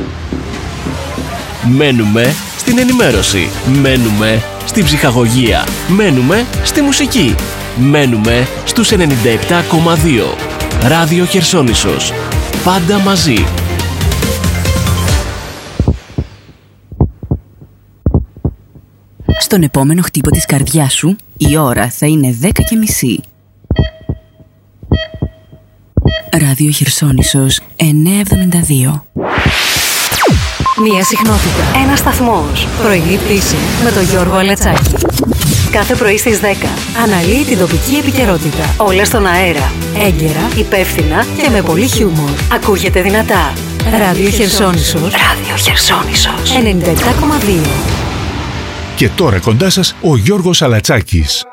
Μένουμε στην ενημέρωση. Μένουμε στην ψυχαγωγία. Μένουμε στη μουσική. Μένουμε στους 97,2. Ράδιο Χερσόνησος. Πάντα μαζί. Στον επόμενο χτύπο της καρδιάς σου, η ώρα θα είναι 10:30. Ράδιο Χερσόνησος 972. Μία συχνότητα. Ένας σταθμός. Πρωινή πτήση με τον Γιώργο Αλατσάκη. Κάθε πρωί στις 10 αναλύει την τοπική επικαιρότητα. Όλα στον αέρα. Έγκαιρα, υπεύθυνα και με πολύ χιούμορ. Ακούγεται δυνατά. Ράδιο Χερσόνησος. Ράδιο Χερσόνησος 97,2. Και τώρα κοντά σας ο Γιώργος Αλατσάκης.